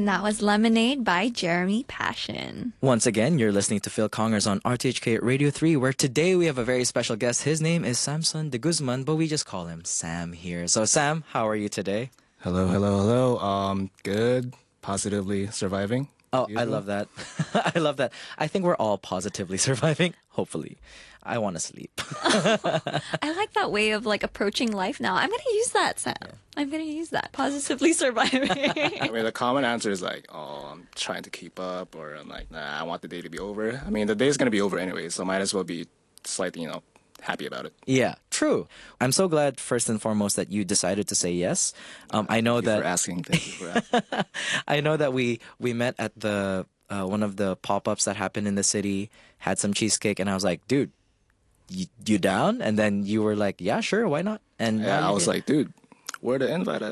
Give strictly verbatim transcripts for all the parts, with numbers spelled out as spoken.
And that was Lemonade by Jeremy Passion. Once again, you're listening to Phil Congers on R T H K Radio three, where today we have a very special guest. His name is Samson de Guzman, but we just call him Sam here. So, Sam, how are you today? Hello, hello, hello. Um, good. Positively surviving. Oh, I love that. I love that. I think we're all positively surviving, hopefully. I want to sleep. I like that way of like approaching life now. I'm going to use that, Sam. Yeah. I'm going to use that. Positively surviving. I mean, the common answer is like, oh, I'm trying to keep up, or I'm like, nah, I want the day to be over. I mean, the day's going to be over anyway, so might as well be slightly, you know, happy about it. Yeah, true. I'm so glad, first and foremost, that you decided to say yes. Um, I know Thank that you for asking. Thank you for asking. I know that we we met at the uh, one of the pop-ups that happened in the city, had some cheesecake, and I was like, dude, you, you down? And then you were like, yeah, sure, why not? And yeah, I was did. like, dude, where the invite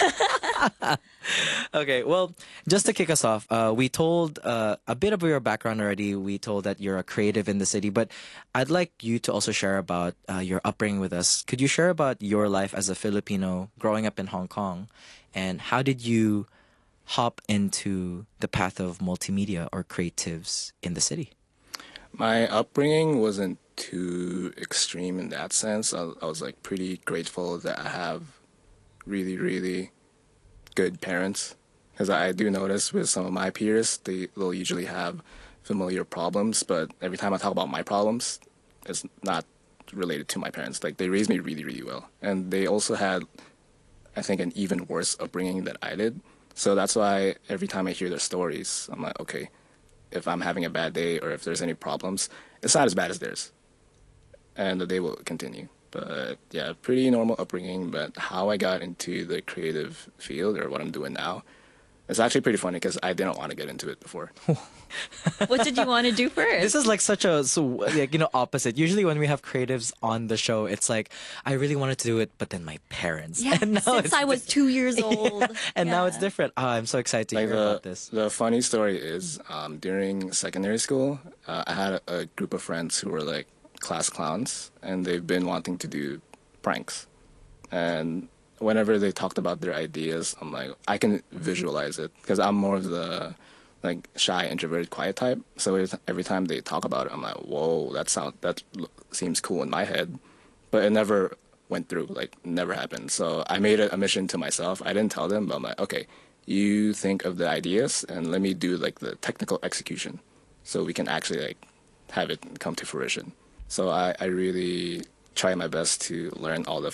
at? Okay, well, just to kick us off, uh, we told uh, a bit of your background already. We told that you're a creative in the city, but I'd like you to also share about uh, your upbringing with us. Could you share about your life as a Filipino growing up in Hong Kong, and how did you hop into the path of multimedia or creatives in the city? My upbringing wasn't too extreme in that sense. I, I was like pretty grateful that I have really, really good parents, because I do notice with some of my peers, they will usually have familiar problems, but every time I talk about my problems, it's not related to my parents. Like, they raised me really, really well, and they also had, I think, an even worse upbringing than I did. So that's why every time I hear their stories, I'm like, okay, if I'm having a bad day or if there's any problems, it's not as bad as theirs, and the day will continue. But yeah, pretty normal upbringing. But how I got into the creative field, or what I'm doing now, it's actually pretty funny because I didn't want to get into it before. What did you want to do first? This is like such a, so, like, you know, opposite. Usually when we have creatives on the show, it's like, I really wanted to do it, but then my parents. Yeah, and now since it's I was two years old. Yeah, and Yeah. now it's different. Oh, I'm so excited to Like hear the, about this. the funny story is, um, during secondary school, uh, I had a, a group of friends who were like class clowns, and they've been wanting to do pranks. And whenever they talked about their ideas, I'm like, I can visualize it, because I'm more of the like shy, introverted, quiet type. So every every time they talk about it, I'm like, whoa, that sound that lo- seems cool in my head, but it never went through. Like, never happened. So I made it a mission to myself. I didn't tell them, but I'm like, okay, you think of the ideas, and let me do like the technical execution, so we can actually like have it come to fruition. So I, I really try my best to learn all the